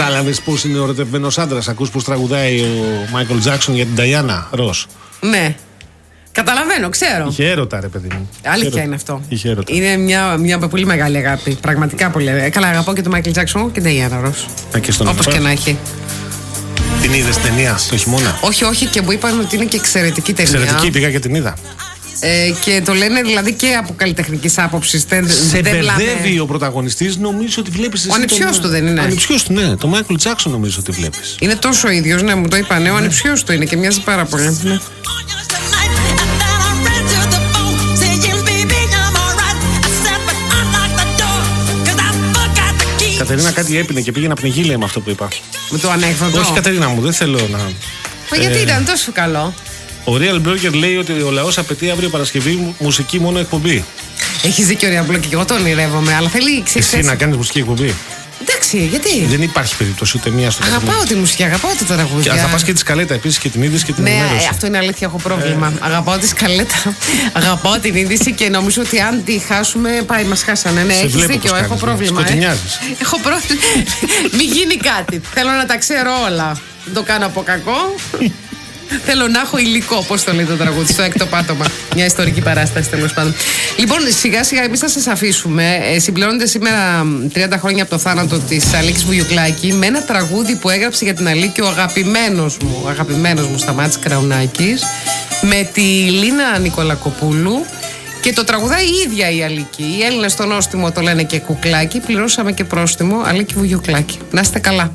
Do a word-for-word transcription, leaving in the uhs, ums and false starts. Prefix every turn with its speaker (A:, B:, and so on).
A: Κατάλαβες πώς είναι ο ερωτευμένος άντρας? Ακούς πώς τραγουδάει ο Μάικλ Τζάκσον για την Νταϊάννα Ρος?
B: Ναι. Καταλαβαίνω, ξέρω.
A: Είχε έρωτα, ρε παιδί μου.
B: Αλήθεια είναι αυτό.
A: Είχε έρωτα.
B: Είναι μια, μια πολύ μεγάλη αγάπη. Πραγματικά πολύ αγάπη. Καλά, αγαπώ και τον Μάικλ Τζάκσον και την Νταϊάννα Ρος. Όπως και να έχει.
A: Την είδες ταινία το χειμώνα?
B: Όχι, όχι, και μου είπαν ότι είναι και εξαιρετική ταινία.
A: Εξαιρετική, πήγα και την είδα.
B: Ε, και το λένε δηλαδή και από καλλιτεχνικής άποψης.
A: Σε μπερδεύει ο πρωταγωνιστής, νομίζω ότι βλέπεις.
B: Ο ανιψιός του δεν είναι?
A: Ο ανιψιός του, ναι. Το Μάικλ Τζάκσον νομίζω ότι βλέπεις.
B: Είναι τόσο ίδιος, ναι, μου το είπανε. Ο ανιψιός του είναι και μοιάζει πάρα πολύ. Ναι.
A: Κατερίνα κάτι έπινε και πήγε να πνιγεί, λέει, με αυτό που είπα.
B: Με το ανέκδοτο?
A: Όχι, Κατερίνα μου, δεν θέλω να.
B: Μα γιατί ε... ήταν τόσο καλό?
A: Ο Real Burger λέει ότι ο λαός απαιτεί αύριο Παρασκευή μουσική μόνο εκπομπή.
B: Έχεις δίκιο, Real Burger, και εγώ το ονειρεύομαι, αλλά θέλει ξέρεις.
A: Εσύ να κάνεις μουσική εκπομπή?
B: Εντάξει, γιατί?
A: Δεν υπάρχει περίπτωση ούτε μία στο
B: Αγαπάω καθένα. Τη μουσική, αγαπάω τα τραγούδια.
A: Και θα πας και τη σκαλέτα επίσης και την είδηση και την ενημέρωση.
B: Ναι, αυτό είναι αλήθεια, έχω πρόβλημα. Ε... Αγαπάω τη σκαλέτα, αγαπάω την είδηση και νομίζω ότι αν τη χάσουμε, πάει, μας χάσανε. Ναι, έχεις δίκιο, έχω πρόβλημα.
A: Σκοτεινιάζεις.
B: Έχω πρόβλημα. Μην γίνει κάτι. Θέλω να τα ξέρω όλα. Δεν το κάνω από κακό. Θέλω να έχω υλικό, πώς το λέει το τραγούδι, στο έκτο πάτωμα. Μια ιστορική παράσταση, τέλος πάντων. Λοιπόν, σιγά σιγά εμείς θα σας αφήσουμε. Ε, συμπληρώνεται σήμερα τριάντα χρόνια από το θάνατο της Αλίκης Βουγιουκλάκη με ένα τραγούδι που έγραψε για την Αλίκη ο αγαπημένος μου, αγαπημένος μου Σταμάτης Κραουνάκης, με τη Λίνα Νικολακοπούλου. Και το τραγουδάει η ίδια η Αλίκη. Οι Έλληνες στο νόστιμο το λένε και κουκλάκι. Πληρώσαμε και πρόστιμο. Αλίκη Βουγιουκλάκη. Να είστε καλά.